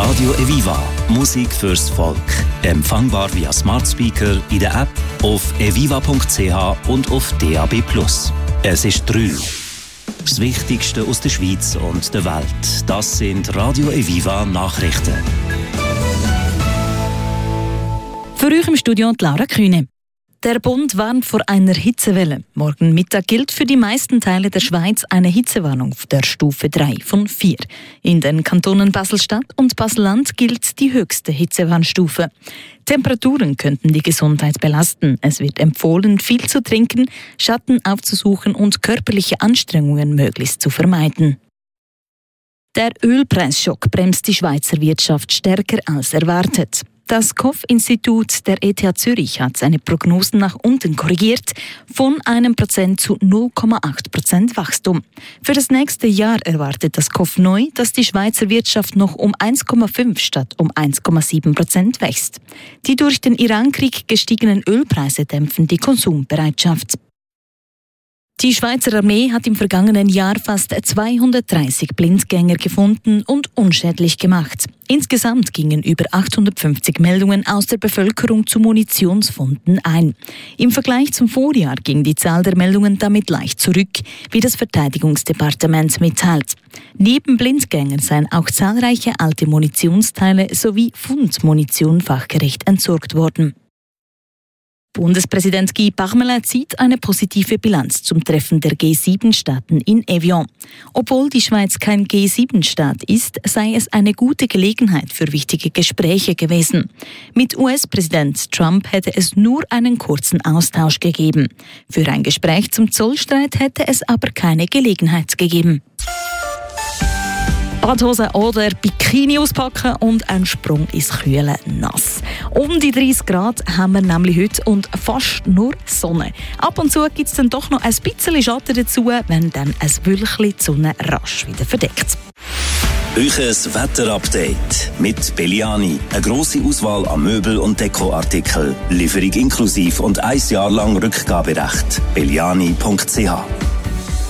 Radio Eviva. Musik fürs Volk. Empfangbar via Smart Speaker in der App, auf eviva.ch und auf DAB+. Es ist 3. Das Wichtigste aus der Schweiz und der Welt. Das sind Radio Eviva Nachrichten. Für euch im Studio Laura Kühne. Der Bund warnt vor einer Hitzewelle. Morgen Mittag gilt für die meisten Teile der Schweiz eine Hitzewarnung der Stufe 3 von 4. In den Kantonen Basel-Stadt und Basel-Land gilt die höchste Hitzewarnstufe. Temperaturen könnten die Gesundheit belasten. Es wird empfohlen, viel zu trinken, Schatten aufzusuchen und körperliche Anstrengungen möglichst zu vermeiden. Der Ölpreisschock bremst die Schweizer Wirtschaft stärker als erwartet. Das KOF-Institut der ETH Zürich hat seine Prognosen nach unten korrigiert, von 1% zu 0,8% Wachstum. Für das nächste Jahr erwartet das KOF neu, dass die Schweizer Wirtschaft noch um 1,5 statt um 1,7% wächst. Die durch den Irankrieg gestiegenen Ölpreise dämpfen die Konsumbereitschaft. Die Schweizer Armee hat im vergangenen Jahr fast 230 Blindgänger gefunden und unschädlich gemacht. Insgesamt gingen über 850 Meldungen aus der Bevölkerung zu Munitionsfunden ein. Im Vergleich zum Vorjahr ging die Zahl der Meldungen damit leicht zurück, wie das Verteidigungsdepartement mitteilt. Neben Blindgängern seien auch zahlreiche alte Munitionsteile sowie Fundmunition fachgerecht entsorgt worden. Bundespräsident Guy Parmelin zieht eine positive Bilanz zum Treffen der G7-Staaten in Evian. Obwohl die Schweiz kein G7-Staat ist, sei es eine gute Gelegenheit für wichtige Gespräche gewesen. Mit US-Präsident Trump hätte es nur einen kurzen Austausch gegeben. Für ein Gespräch zum Zollstreit hätte es aber keine Gelegenheit gegeben. Badhose oder Bikini auspacken und ein Sprung ins kühle Nass. Um die 30 Grad haben wir nämlich heute und fast nur Sonne. Ab und zu gibt es dann doch noch ein bisschen Schatten dazu, wenn dann ein Wölkchen die Sonne rasch wieder verdeckt. Euches Wetterupdate mit Belliani. Eine grosse Auswahl an Möbel- und Dekoartikeln. Lieferung inklusiv und 1 Jahr lang Rückgaberecht. belliani.ch